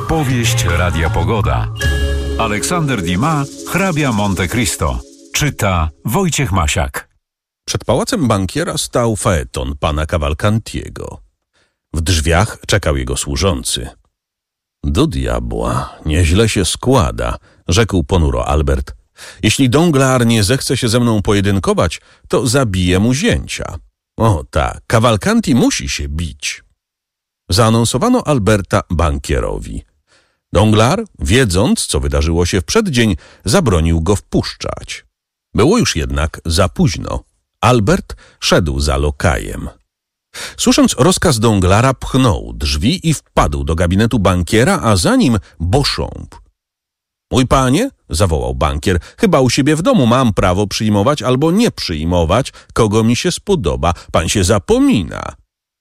Powieść Radia Pogoda. Aleksander Dumas, hrabia Monte Cristo. Czyta Wojciech Masiak. Przed pałacem bankiera stał faeton pana Cavalcantiego. W drzwiach czekał jego służący. Do diabła, nieźle się składa, rzekł ponuro Albert. Jeśli Danglars nie zechce się ze mną pojedynkować, to zabiję mu zięcia. O tak, Cavalcanti musi się bić. Zaanonsowano Alberta bankierowi. Danglars, wiedząc, co wydarzyło się w przeddzień, zabronił go wpuszczać. Było już jednak za późno. Albert szedł za lokajem. Słysząc rozkaz Danglarsa, pchnął drzwi i wpadł do gabinetu bankiera, a za nim Beauchamp. Mój panie, zawołał bankier, chyba u siebie w domu mam prawo przyjmować albo nie przyjmować, kogo mi się spodoba. Pan się zapomina.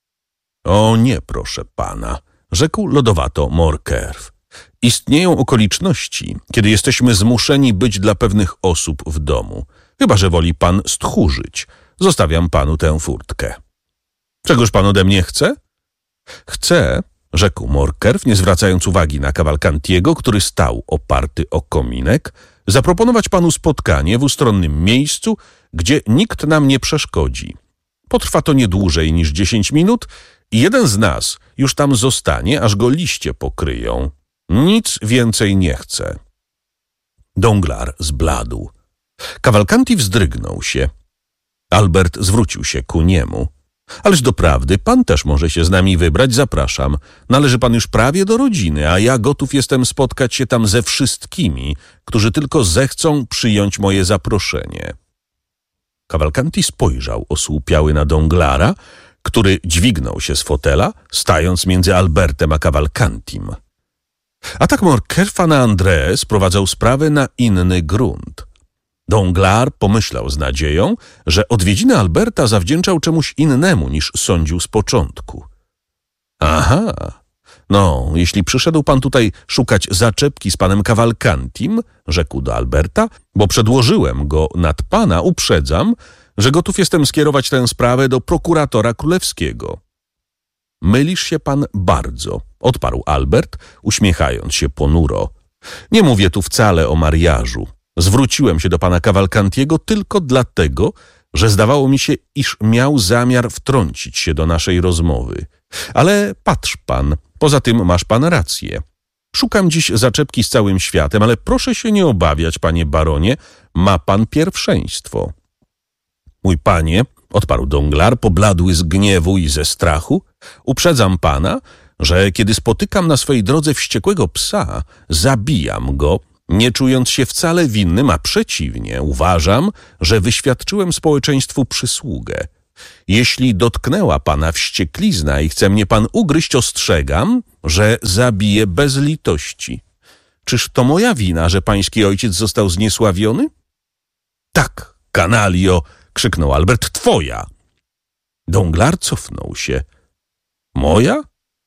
O nie, proszę pana, rzekł lodowato Morcerf. Istnieją okoliczności, kiedy jesteśmy zmuszeni być dla pewnych osób w domu. Chyba że woli pan stchórzyć. Zostawiam panu tę furtkę. Czegoż pan ode mnie chce? Chcę, rzekł Morcerf, nie zwracając uwagi na Cavalcantiego, który stał oparty o kominek, zaproponować panu spotkanie w ustronnym miejscu, gdzie nikt nam nie przeszkodzi. Potrwa to nie dłużej niż 10 minut i jeden z nas już tam zostanie, aż go liście pokryją. Nic więcej nie chcę. Danglars zbladł. Cavalcanti wzdrygnął się. Albert zwrócił się ku niemu. Ależ doprawdy, pan też może się z nami wybrać, zapraszam. Należy pan już prawie do rodziny, a ja gotów jestem spotkać się tam ze wszystkimi, którzy tylko zechcą przyjąć moje zaproszenie. Cavalcanti spojrzał osłupiały na Danglarsa, który dźwignął się z fotela, stając między Albertem a Cavalcantim. Atak Morcerfa na André sprowadzał sprawę na inny grunt. Danglars pomyślał z nadzieją, że odwiedziny Alberta zawdzięczał czemuś innemu niż sądził z początku. Aha, no, jeśli przyszedł pan tutaj szukać zaczepki z panem Cavalcantim, rzekł do Alberta, bo przedłożyłem go nad pana, uprzedzam, że gotów jestem skierować tę sprawę do prokuratora królewskiego. Mylisz się pan bardzo, odparł Albert, uśmiechając się ponuro. Nie mówię tu wcale o mariażu. Zwróciłem się do pana Cavalcantiego tylko dlatego, że zdawało mi się, iż miał zamiar wtrącić się do naszej rozmowy. Ale patrz pan, poza tym masz pan rację. Szukam dziś zaczepki z całym światem, ale proszę się nie obawiać, panie baronie, ma pan pierwszeństwo. Mój panie, odparł Danglars, pobladły z gniewu i ze strachu, uprzedzam pana, że kiedy spotykam na swej drodze wściekłego psa, zabijam go, nie czując się wcale winnym, a przeciwnie, uważam, że wyświadczyłem społeczeństwu przysługę. Jeśli dotknęła pana wścieklizna i chce mnie pan ugryźć, ostrzegam, że zabiję bez litości. Czyż to moja wina, że pański ojciec został zniesławiony? Tak, kanalio, krzyknął Albert, twoja. Danglars cofnął się. Moja?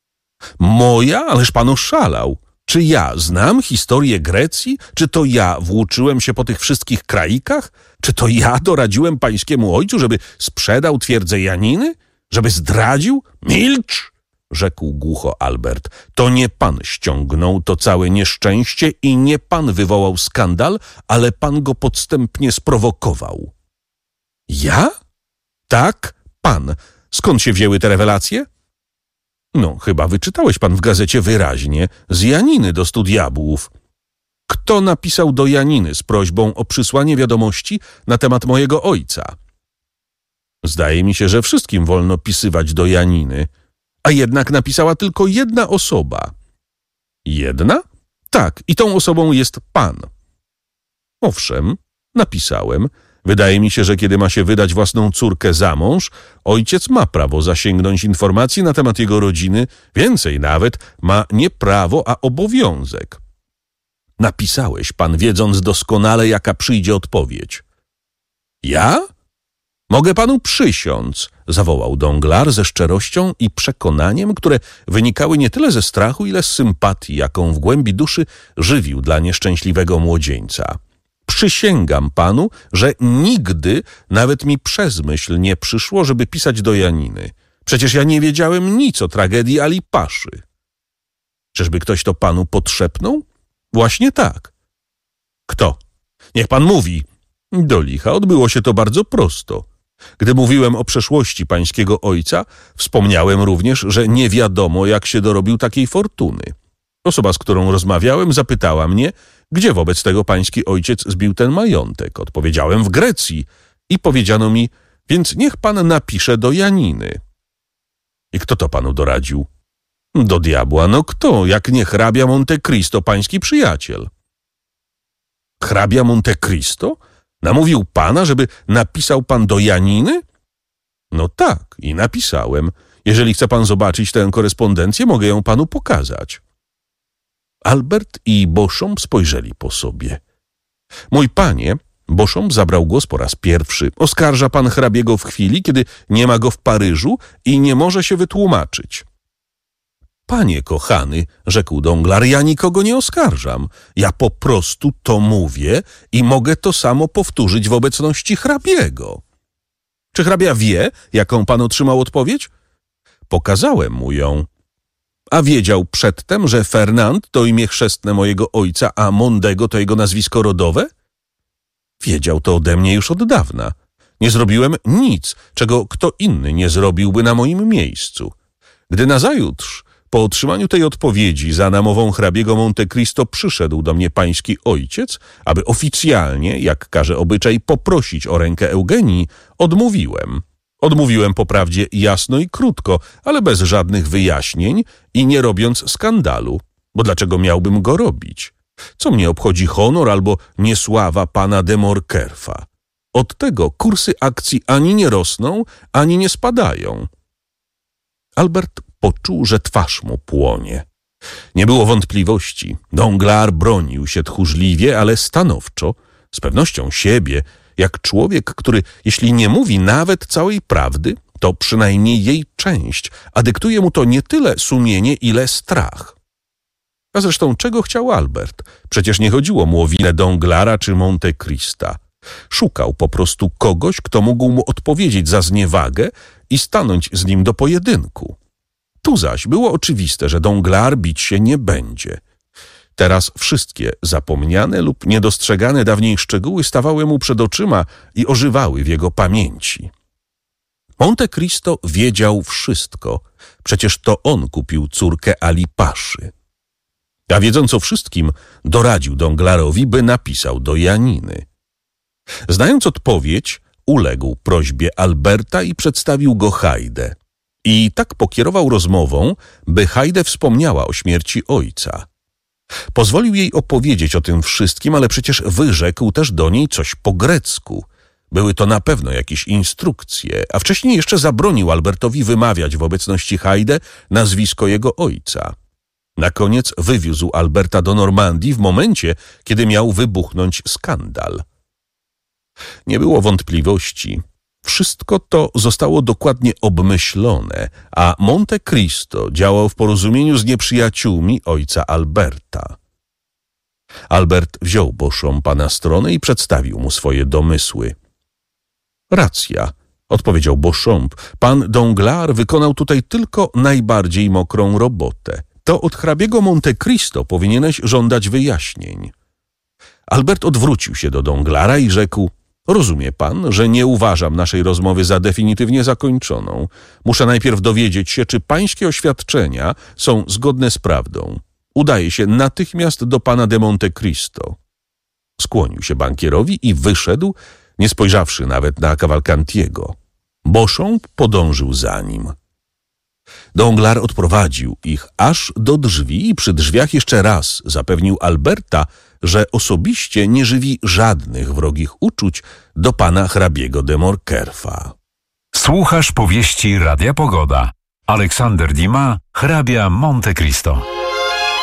Moja? Ależ pan oszalał. Czy ja znam historię Grecji? Czy to ja włóczyłem się po tych wszystkich kraikach? Czy to ja doradziłem pańskiemu ojcu, żeby sprzedał twierdzę Janiny? Żeby zdradził? Milcz! Rzekł głucho Albert. To nie pan ściągnął to całe nieszczęście i nie pan wywołał skandal, ale pan go podstępnie sprowokował. Ja? Tak, pan. Skąd się wzięły te rewelacje? No, chyba wyczytałeś pan w gazecie wyraźnie, z Janiny do stu diabłów. Kto napisał do Janiny z prośbą o przysłanie wiadomości na temat mojego ojca? Zdaje mi się, że wszystkim wolno pisywać do Janiny, a jednak napisała tylko jedna osoba. Jedna? Tak, i tą osobą jest pan. Owszem, napisałem. Wydaje mi się, że kiedy ma się wydać własną córkę za mąż, ojciec ma prawo zasięgnąć informacji na temat jego rodziny, więcej nawet, ma nie prawo, a obowiązek. Napisałeś pan, wiedząc doskonale, jaka przyjdzie odpowiedź. Ja? Mogę panu przysiąc, zawołał Danglars ze szczerością i przekonaniem, które wynikały nie tyle ze strachu, ile z sympatii, jaką w głębi duszy żywił dla nieszczęśliwego młodzieńca. Przysięgam panu, że nigdy nawet mi przez myśl nie przyszło, żeby pisać do Janiny. Przecież ja nie wiedziałem nic o tragedii Ali Paszy. Czyżby ktoś to panu podszepnął? Właśnie tak. Kto? Niech pan mówi. Do licha odbyło się to bardzo prosto. Gdy mówiłem o przeszłości pańskiego ojca, wspomniałem również, że nie wiadomo, jak się dorobił takiej fortuny. Osoba, z którą rozmawiałem, zapytała mnie, gdzie wobec tego pański ojciec zbił ten majątek. Odpowiedziałem: w Grecji. I powiedziano mi: więc niech pan napisze do Janiny. I kto to panu doradził? Do diabła, no kto, jak nie hrabia Monte Cristo, pański przyjaciel. Hrabia Monte Cristo? Namówił pana, żeby napisał pan do Janiny? No tak, i napisałem. Jeżeli chce pan zobaczyć tę korespondencję, mogę ją panu pokazać. Albert i Beauchamp spojrzeli po sobie. Mój panie, Beauchamp zabrał głos po raz pierwszy. Oskarża pan hrabiego w chwili, kiedy nie ma go w Paryżu i nie może się wytłumaczyć. Panie kochany, rzekł Danglars, ja nikogo nie oskarżam. Ja po prostu to mówię i mogę to samo powtórzyć w obecności hrabiego. Czy hrabia wie, jaką pan otrzymał odpowiedź? Pokazałem mu ją. A wiedział przedtem, że Fernand to imię chrzestne mojego ojca, a Mondego to jego nazwisko rodowe? Wiedział to ode mnie już od dawna. Nie zrobiłem nic, czego kto inny nie zrobiłby na moim miejscu. Gdy nazajutrz, po otrzymaniu tej odpowiedzi za namową hrabiego Monte Cristo, przyszedł do mnie pański ojciec, aby oficjalnie, jak każe obyczaj, poprosić o rękę Eugenii, odmówiłem. Odmówiłem po prawdzie jasno i krótko, ale bez żadnych wyjaśnień i nie robiąc skandalu. Bo dlaczego miałbym go robić? Co mnie obchodzi honor albo niesława pana de Morcerfa? Od tego kursy akcji ani nie rosną, ani nie spadają. Albert poczuł, że twarz mu płonie. Nie było wątpliwości. Danglars bronił się tchórzliwie, ale stanowczo, z pewnością siebie, jak człowiek, który, jeśli nie mówi nawet całej prawdy, to przynajmniej jej część, a dyktuje mu to nie tyle sumienie, ile strach. A zresztą czego chciał Albert? Przecież nie chodziło mu o winę Danglara czy Monte Crista. Szukał po prostu kogoś, kto mógł mu odpowiedzieć za zniewagę i stanąć z nim do pojedynku. Tu zaś było oczywiste, że Danglars bić się nie będzie. Teraz wszystkie zapomniane lub niedostrzegane dawniej szczegóły stawały mu przed oczyma i ożywały w jego pamięci. Monte Cristo wiedział wszystko. Przecież to on kupił córkę Ali Paszy. A wiedząc o wszystkim, doradził Danglarowi, by napisał do Janiny. Znając odpowiedź, uległ prośbie Alberta i przedstawił go Hajde. I tak pokierował rozmową, by Hajde wspomniała o śmierci ojca. Pozwolił jej opowiedzieć o tym wszystkim, ale przecież wyrzekł też do niej coś po grecku. Były to na pewno jakieś instrukcje, a wcześniej jeszcze zabronił Albertowi wymawiać w obecności Hajde nazwisko jego ojca. Na koniec wywiózł Alberta do Normandii w momencie, kiedy miał wybuchnąć skandal. Nie było wątpliwości. Wszystko to zostało dokładnie obmyślone, a Monte Cristo działał w porozumieniu z nieprzyjaciółmi ojca Alberta. Albert wziął Beauchampa na stronę i przedstawił mu swoje domysły. Racja, odpowiedział Beauchamp. Pan Danglars wykonał tutaj tylko najbardziej mokrą robotę. To od hrabiego Monte Cristo powinieneś żądać wyjaśnień. Albert odwrócił się do Danglara i rzekł: rozumie pan, że nie uważam naszej rozmowy za definitywnie zakończoną. Muszę najpierw dowiedzieć się, czy pańskie oświadczenia są zgodne z prawdą. Udaję się natychmiast do pana de Monte Cristo. Skłonił się bankierowi i wyszedł, nie spojrzawszy nawet na Cavalcantiego. Beauchamp podążył za nim. Danglars odprowadził ich aż do drzwi i przy drzwiach jeszcze raz zapewnił Alberta, że osobiście nie żywi żadnych wrogich uczuć do pana hrabiego de Morcerfa. Słuchasz powieści Radia Pogoda. Aleksander Dumas, hrabia Monte Cristo.